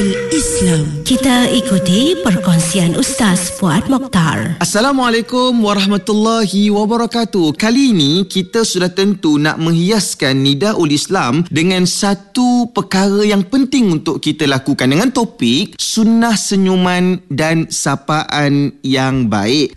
Nidaul Islam. Kita ikuti perkongsian Ustaz Fuad Mokhtar. Assalamualaikum warahmatullahi wabarakatuh. Kali ini kita sudah tentu nak menghiaskan Nidaul Islam dengan satu perkara yang penting untuk kita lakukan dengan topik sunnah senyuman dan sapaan yang baik.